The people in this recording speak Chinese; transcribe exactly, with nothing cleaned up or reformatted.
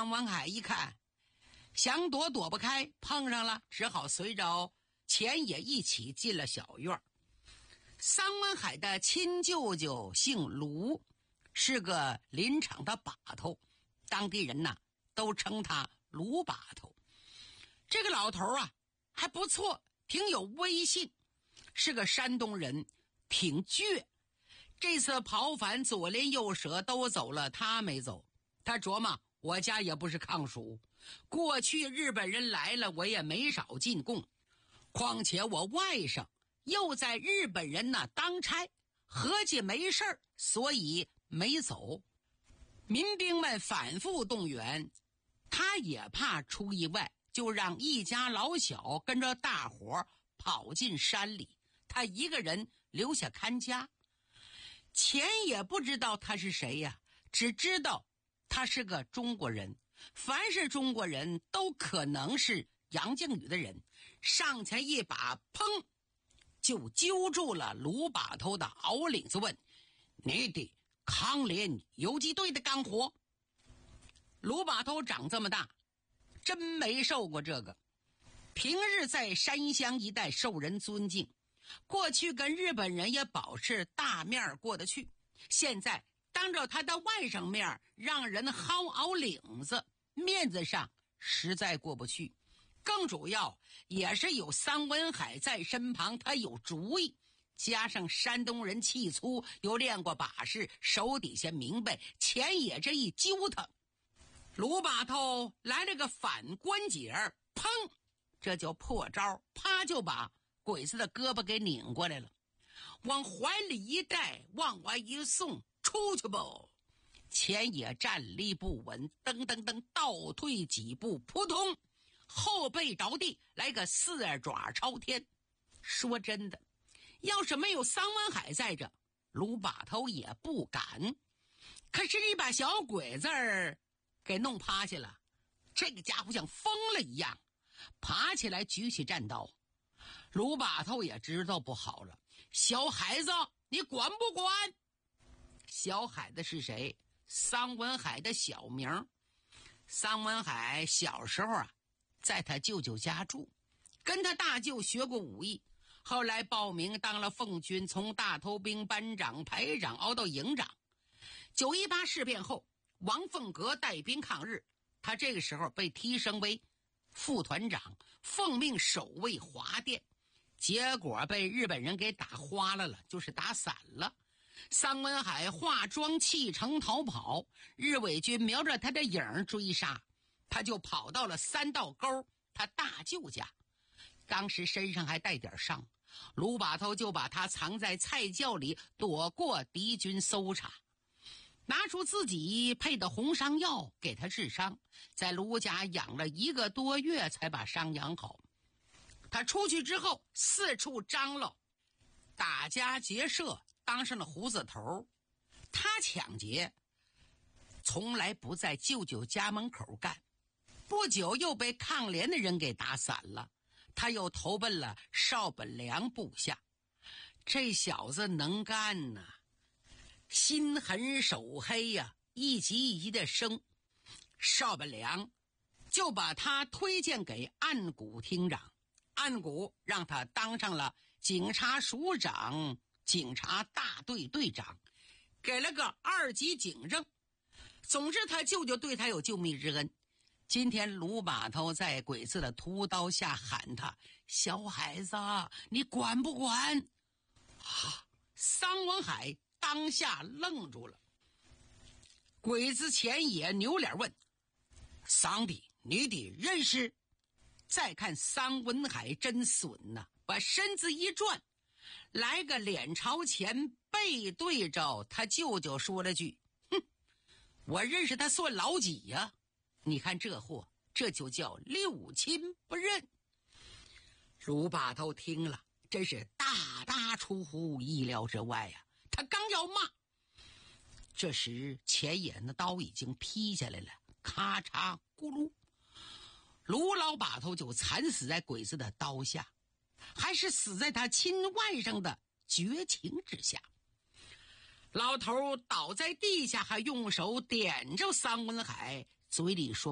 桑文海一看，想躲躲不开，碰上了，只好随着钱也一起进了小院。桑文海的亲舅舅姓卢，是个林场的把头，当地人呐都称他卢把头。这个老头啊还不错，挺有威信，是个山东人，挺倔。这次跑反左邻右舍都走了，他没走。他琢磨，我家也不是抗蜀，过去日本人来了我也没少进贡，况且我外甥又在日本人那当差，合计没事儿，所以没走。民兵们反复动员，他也怕出意外，就让一家老小跟着大伙跑进山里，他一个人留下看家。钱也不知道他是谁呀，只知道他是个中国人，凡是中国人都可能是杨靖宇的人。上前一把砰就揪住了卢把头的袄领子，问：你的康联游击队的干活？卢把头长这么大真没受过这个，平日在山乡一带受人尊敬，过去跟日本人也保持大面过得去，现在当着他的外甥面让人薅袄领子，面子上实在过不去。更主要也是有桑文海在身旁，他有主意，加上山东人气粗，又练过把式，手底下明白，钱也这一揪他，卢把头来了个反关节，砰，这叫破招，啪就把鬼子的胳膊给拧过来了，往怀里一带，往外一送，出去吧。钱也站立不稳，噔噔噔倒退几步，扑通，后背着地，来个四爪朝天。说真的，要是没有桑文海在这，卢把头也不敢。可是你把小鬼子儿给弄趴下了，这个家伙像疯了一样，爬起来举起战刀。卢把头也知道不好了，小孩子你管不管？小孩子是谁？桑文海的小名。桑文海小时候啊在他舅舅家住，跟他大舅学过武艺，后来报名当了奉军，从大头兵班长排长熬到营长。九一八事变后，王凤阁带兵抗日，他这个时候被提升为副团长，奉命守卫华殿，结果被日本人给打花了了，就是打散了。桑文海化妆弃城逃跑，日伪军瞄着他的影追杀，他就跑到了三道沟他大舅家，当时身上还带点伤，卢把头就把他藏在菜窖里，躲过敌军搜查，拿出自己配的红伤药给他治伤，在卢家养了一个多月才把伤养好。他出去之后四处张罗，打家劫舍，当上了胡子头。他抢劫从来不在舅舅家门口干，不久又被抗联的人给打散了，他又投奔了邵本良部下。这小子能干呐、啊，心狠手黑呀、啊，一级一级的升。邵本良就把他推荐给岸谷厅长，岸谷让他当上了警察署长、警察大队队长，给了个二级警正。总之他舅舅对他有救命之恩。今天卢把头在鬼子的屠刀下喊他：小孩子你管不管？啊！桑文海当下愣住了。鬼子钱也扭脸问：桑弟你得认识？再看桑文海真损呐、啊，把身子一转，来个脸朝前，背对着他舅舅说了句：哼，我认识他算老几呀、啊？你看这货，这就叫六亲不认。卢把头听了真是大大出乎意料之外呀、啊！他刚要骂，这时钱眼的刀已经劈下来了，咔嚓咕噜，卢老把头就惨死在鬼子的刀下，还是死在他亲外甥的绝情之下。老头倒在地下，还用手点着桑文海，嘴里说